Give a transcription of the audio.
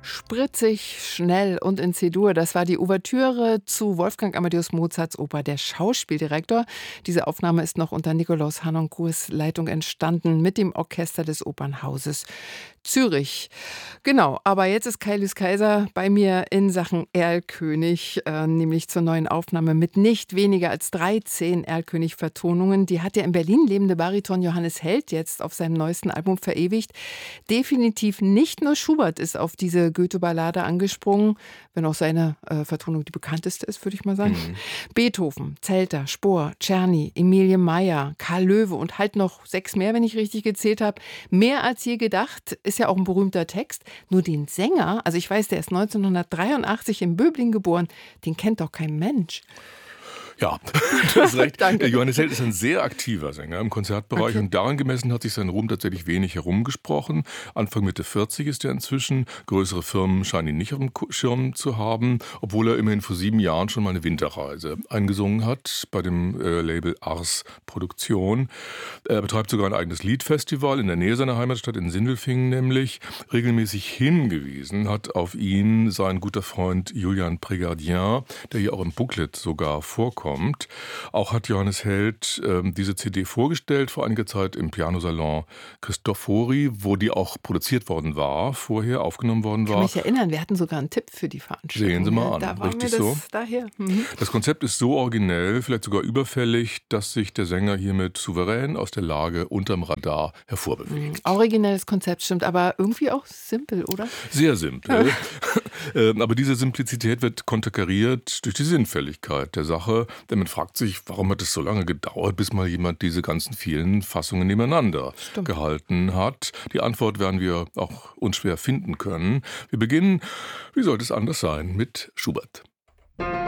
Spritzig, schnell und in C-Dur. Das war die Ouvertüre zu Wolfgang Amadeus Mozarts Oper Der Schauspieldirektor. Diese Aufnahme ist noch unter Nikolaus Harnoncourts Leitung entstanden mit dem Orchester des Opernhauses Zürich. Genau, aber jetzt ist Kaius Kaiser bei mir in Sachen Erlkönig, nämlich zur neuen Aufnahme mit nicht weniger als 13 Erlkönig-Vertonungen. Die hat der in Berlin lebende Bariton Johannes Held jetzt auf seinem neuesten Album verewigt. Definitiv nicht nur Schubert ist auf diese Goethe-Ballade angesprungen, wenn auch seine Vertonung die bekannteste ist, würde ich mal sagen. Beethoven, Zelter, Spohr, Czerny, Emilie Meyer, Karl Löwe und halt noch 6 mehr, wenn ich richtig gezählt habe. Mehr als je gedacht, ist ja auch ein berühmter Text. Nur den Sänger, also ich weiß, der ist 1983 in Böblingen geboren, den kennt doch kein Mensch. Ja, du hast recht. Danke. Johannes Held ist ein sehr aktiver Sänger im Konzertbereich, Okay. und daran gemessen hat sich sein Ruhm tatsächlich wenig herumgesprochen. Anfang Mitte 40 ist er inzwischen. Größere Firmen scheinen ihn nicht auf dem Schirm zu haben, obwohl er immerhin vor 7 Jahren schon mal eine Winterreise eingesungen hat bei dem Label Ars Produktion. Er betreibt sogar ein eigenes Liedfestival in der Nähe seiner Heimatstadt in Sindelfingen nämlich. Regelmäßig hingewiesen hat auf ihn sein guter Freund Julian Prégardien, der hier auch im Booklet sogar vorkommt. Auch hat Johannes Held diese CD vorgestellt vor einiger Zeit im Pianosalon Cristofori, wo die auch produziert worden war, vorher aufgenommen worden Ich kann war. mich erinnern, wir hatten sogar einen Tipp für die Veranstaltung. Sehen Sie mal an, Da war richtig mir das so. daher. Das Konzept ist so originell, vielleicht sogar überfällig, dass sich der Sänger hiermit souverän aus der Lage unterm Radar hervorbewegt. Originelles Konzept, stimmt, aber irgendwie auch simpel, oder? Sehr simpel. Aber diese Simplizität wird konterkariert durch die Sinnfälligkeit der Sache. Denn man fragt sich, warum hat es so lange gedauert, bis mal jemand diese ganzen vielen Fassungen nebeneinander gehalten hat. Die Antwort werden wir auch unschwer finden können. Wir beginnen, wie sollte es anders sein, mit Schubert.